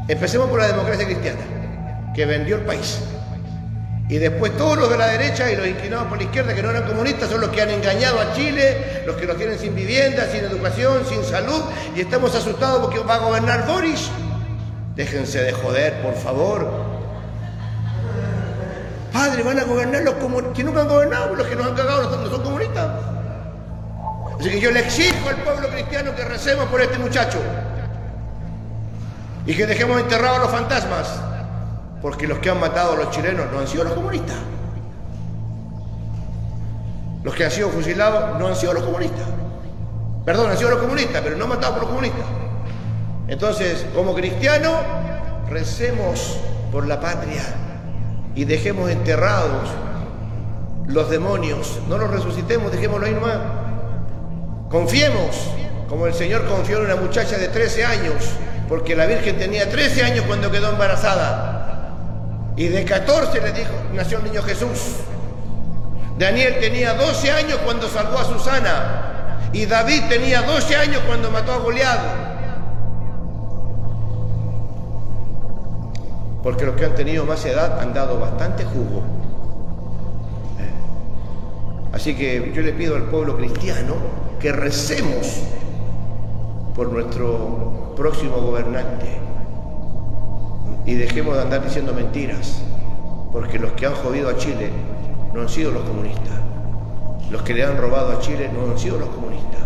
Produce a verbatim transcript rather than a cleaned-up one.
Empecemos por la democracia cristiana, que vendió el país. Y después todos los de la derecha y los inclinados por la izquierda que no eran comunistas son los que han engañado a Chile, los que los tienen sin vivienda, sin educación, sin salud, y estamos asustados porque va a gobernar Boris. Déjense de joder, por favor. Padre, van a gobernar los comunistas, que nunca han gobernado, los que nos han cagado no son, no son comunistas. Así que yo le exijo al pueblo cristiano que recemos por este muchacho y que dejemos enterrados a los fantasmas, porque los que han matado a los chilenos no han sido los comunistas. Los que han sido fusilados no han sido los comunistas. Perdón, han sido los comunistas, pero no han matado por los comunistas. Entonces, como cristianos, recemos por la patria y dejemos enterrados los demonios. No los resucitemos, dejémoslo ahí nomás. Confiemos, como el Señor confió en una muchacha de trece años, porque la Virgen tenía trece años cuando quedó embarazada. Y de catorce le dijo, nació el niño Jesús. Daniel tenía doce años cuando salvó a Susana. Y David tenía doce años cuando mató a Goliat. Porque los que han tenido más edad han dado bastante jugo. Así que yo le pido al pueblo cristiano que recemos por nuestro próximo gobernante. Y dejemos de andar diciendo mentiras, porque los que han jodido a Chile no han sido los comunistas. Los que le han robado a Chile no han sido los comunistas.